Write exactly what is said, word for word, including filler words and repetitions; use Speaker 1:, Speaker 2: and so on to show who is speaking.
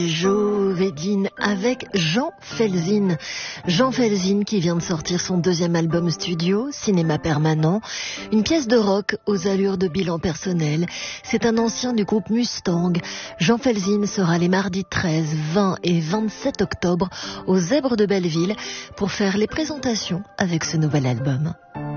Speaker 1: Jo Vedin avec Jean Felzin. Jean Felzin qui vient de sortir son deuxième album studio, Cinéma Permanent, une pièce de rock aux allures de bilan personnel. C'est un ancien du groupe Mustang. Jean Felzin sera les mardis treize, vingt et vingt-sept octobre aux Zèbres de Belleville pour faire les présentations avec ce nouvel album.